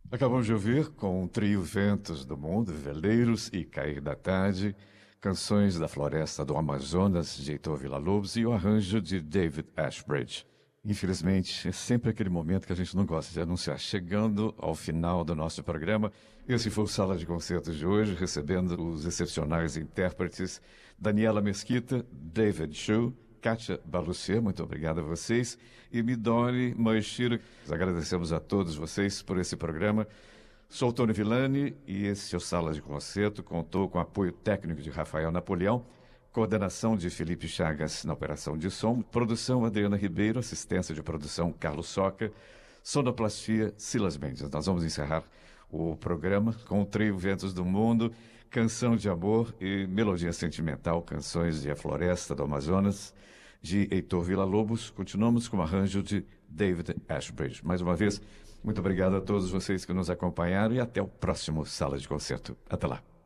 Acabamos de ouvir com o trio Ventos do Mundo, Veleiros e Cair da Tarde, canções da Floresta do Amazonas, de Heitor Villa-Lobos, e o arranjo de David Ashbridge. Infelizmente, é sempre aquele momento que a gente não gosta de anunciar. Chegando ao final do nosso programa, esse foi o Sala de Concertos de hoje, recebendo os excepcionais intérpretes Daniela Mesquita, David Shu, Kátia Balucê, muito obrigado a vocês, e Midori Moeshiro. Agradecemos a todos vocês por esse programa. Sou Tony Villani e esse é o Sala de Concerto. Contou com apoio técnico de Rafael Napoleão, coordenação de Felipe Chagas na operação de som, produção Adriana Ribeiro, assistência de produção Carlos Soca, sonoplastia Silas Mendes. Nós vamos encerrar o programa com o trio Ventos do Mundo, Canção de Amor e Melodia Sentimental, canções de A Floresta do Amazonas, de Heitor Villa-Lobos. Continuamos com o arranjo de David Ashbridge. Mais uma vez, muito obrigado a todos vocês que nos acompanharam e até o próximo Sala de Concerto. Até lá.